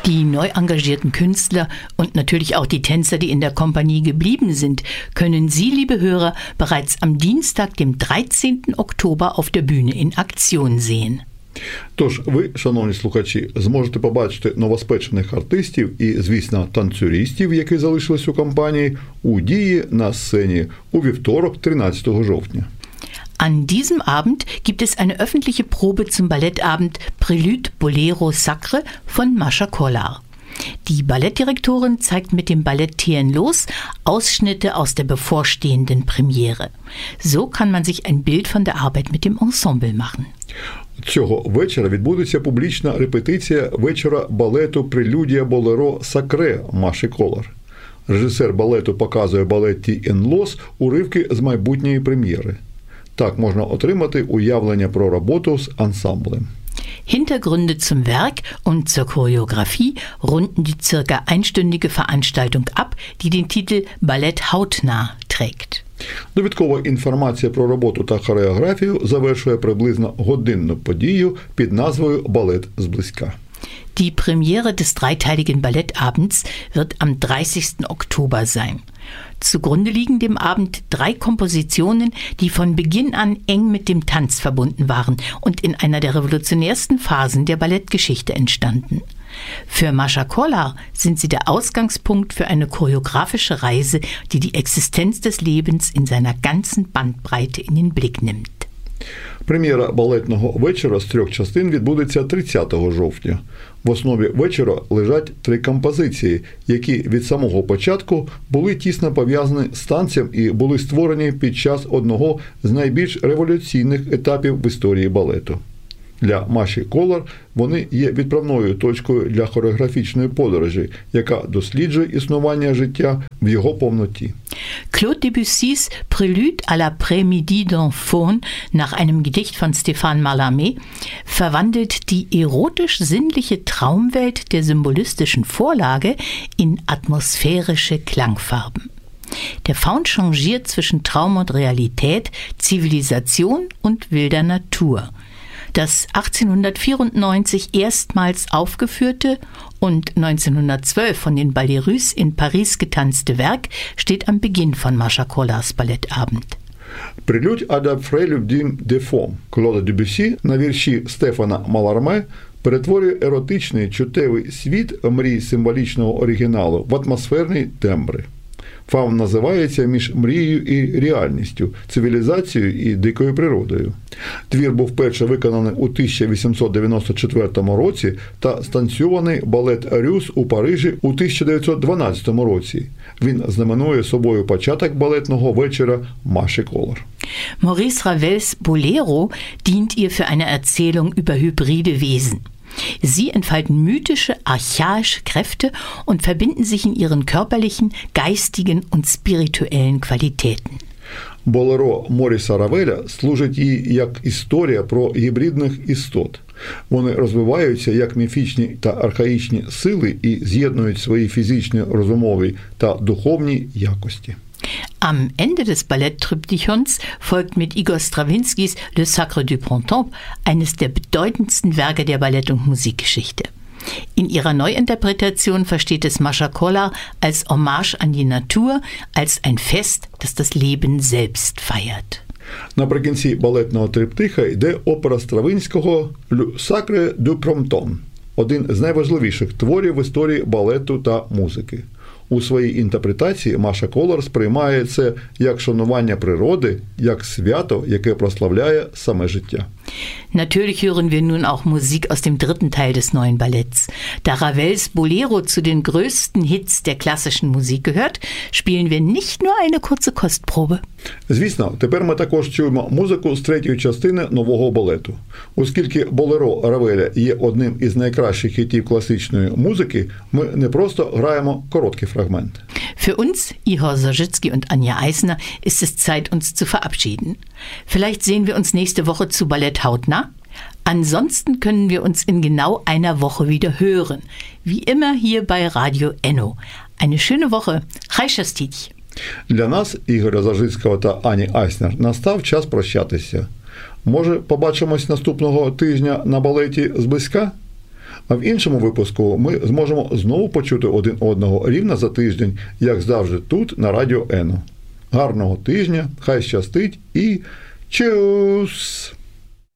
Die neu engagierten Künstler und natürlich auch die Tänzer, die in der Kompanie geblieben sind, können Sie, liebe Hörer, bereits am Dienstag, dem 13. Oktober auf der Bühne in Aktion sehen. Тож ви, шановні слухачі, зможете побачити новоспечених артистів і, звісно, танцюристів, які залишились у компанії, у дії на сцені у вівторок, 13 жовтня. An diesem Abend gibt es eine öffentliche Probe zum Ballettabend Prélude Bolero Sacre von Mascha Kollar. Die Ballettdirektorin zeigt mit dem Ballett TNLOS Ausschnitte aus der bevorstehenden Premiere. So kann man sich ein Bild von der Arbeit mit dem Ensemble machen. Цього вечора відбудеться публічна репетиція вечора балету «Прелюдія Болеро Сакре» Маші Колар. Режисер балету показує балет TNLOS уривки з майбутньої прем'єри. Так можна отримати уявлення про роботу з ансамблем. Hintergründe zum Werk und zur Choreografie runden die circa einstündige Veranstaltung ab, die den Titel Ballett hautnah trägt. Довідкова інформація про роботу та хореографію завершує приблизно годинну подію під назвою «Балет зблизька». Die Premiere des dreiteiligen Ballettabends wird am 30. Oktober sein. Zugrunde liegen dem Abend 3 Kompositionen, die von Beginn an eng mit dem Tanz verbunden waren und in einer der revolutionärsten Phasen der Ballettgeschichte entstanden. Für Mascha Kollar sind sie der Ausgangspunkt für eine choreografische Reise, die die Existenz des Lebens in seiner ganzen Bandbreite in den Blick nimmt. Прем'єра балетного вечора з 3 частин відбудеться 30 жовтня. В основі вечора лежать 3 композиції, які від самого початку були тісно пов'язані з танцем і були створені під час одного з найбільш революційних етапів в історії балету. Для Маші Колар вони є відправною точкою для хореографічної подорожі, яка досліджує існування життя в його повноті. Claude Debussys Prélude à la Prémidi d'un Faune nach einem Gedicht von Stéphane Mallarmé verwandelt die erotisch-sinnliche Traumwelt der symbolistischen Vorlage in atmosphärische Klangfarben. Der Faun changiert zwischen Traum und Realität, Zivilisation und wilder Natur. Das 1894 erstmals aufgeführte und 1912 von den Ballets in Paris getanzte Werk steht am Beginn von Mascha Kollars Ballettabend. «Прелюдь à la Prélude de Faune» Клода Дебюссі на вірші Стефана Маларме перетворює еротичний чуттєвий світ мрій символічного оригіналу в атмосферні тембри. Фаун називається між мрією і реальністю, цивілізацією і дикою природою. Твір був вперше виконаний у 1894 році та станцьований балет «Рюс» у Парижі у 1912 році. Він знаменує собою початок балетного вечора Маші Колар. Maurice Ravels Bolero dient ihr für eine Erzählung über hybride Wesen. Sie entfalten mythische, archaische Kräfte und verbinden sich in ihren körperlichen, geistigen und spirituellen Qualitäten. Болеро Моріса Равеля служить їй як історія про гібридних істот. Вони розвиваються як міфічні та архаїчні сили і з'єднують свої фізичні, розумові та духовні якості. Am Ende des Balletttriptychons folgt mit Igor Strawinskys Le Sacre du Printemps eines der bedeutendsten Werke der Ballett- und Musikgeschichte. In ihrer Neuinterpretation versteht es Mascha Kollar als Hommage an die Natur, als ein Fest, das das Leben selbst feiert. Наприкінці балетного триптиха йде опера Стравинського «Le Sacre du Printemps» – один з найважливіших творів в історії балету та музики. У своїй інтерпретації Mascha Kollar сприймає це як шанування природи, як свято, яке прославляє саме життя. Natürlich hören wir nun auch Musik aus dem 3. Teil des neuen Balletts. Da Ravels Bolero zu den größten Hits der klassischen Musik gehört, spielen wir nicht nur eine kurze Kostprobe. Звісно, тепер ми також чуємо музику з 3-ї частини нового балету. Оскільки Болеро Равеля є одним із найкращих хітів класичної музики, ми не просто граємо короткий фрагмент. Für uns, Ihor Sarzycki und Anja Eisner, ist es Zeit, uns zu verabschieden. Vielleicht sehen wir uns nächste Woche zu Ballett hautnah. Ansonsten können wir uns in genau einer Woche wieder hören. Wie immer hier bei Radio Enno. Eine schöne Woche. Хай щастить! Для нас, Ігоря Заржицького та Ані Айснер, настав час прощатися. Може, побачимось наступного тижня на балеті зблизька? А в іншому випуску ми зможемо знову почути один одного рівно за тиждень, як завжди тут, на Радіо Ено. Гарного тижня, хай щастить і чус!